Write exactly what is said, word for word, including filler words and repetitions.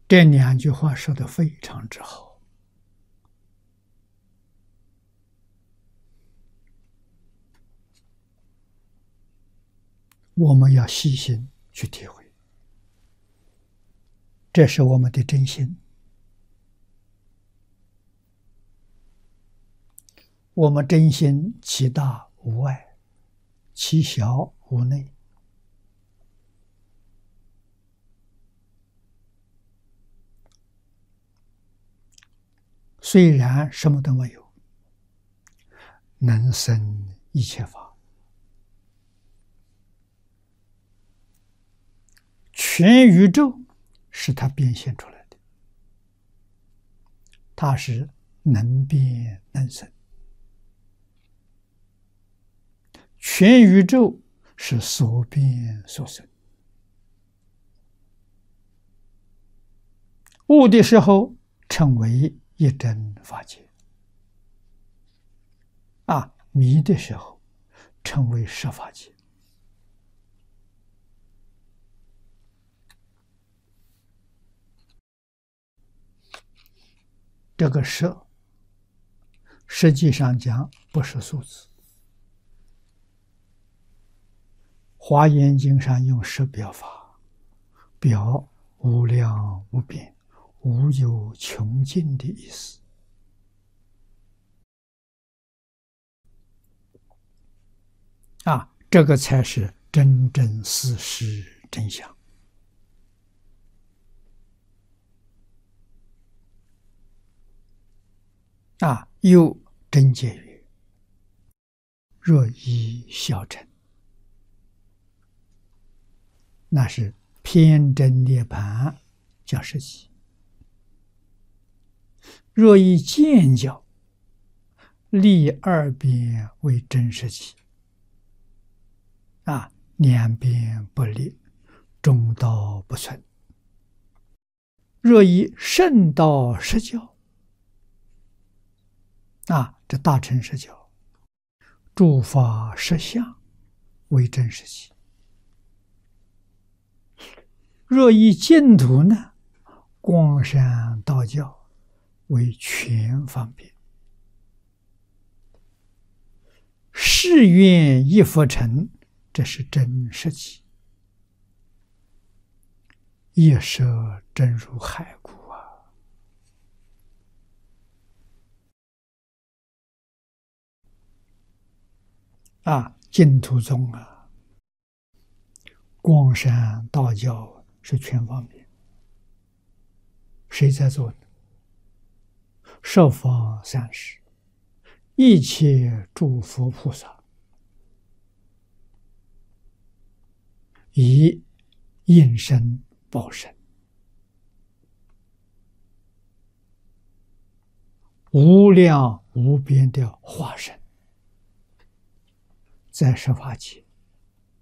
这两句话说的非常之好，我们要细心去体会，这是我们的真心。我们真心其大无外，其小无内。虽然什么都没有，能生一切法，全宇宙是它变现出来的，它是能变能生。全宇宙是所变所生。悟的时候称为一真法界，啊，迷的时候称为十法界。这个十实际上讲不是数字，华严经上用十表法，表无量无边无有穷尽的意思。啊，这个才是真正事实真相。啊，又真解曰：若依小乘，那是偏真涅槃叫实际；若以见教，立二边为真实际。啊，两边不立，中道不存。若以圣道实教，啊，这大乘实教，诸法实相为真实际。若以净土呢，光山道教为全方便。誓愿一佛成，这是真实际。夜舍真如海谷啊！啊，净土宗啊，光山道教是全方便。谁在做呢？十方三世一切诸佛菩萨，以应身报身，无量无边的化身，在十法界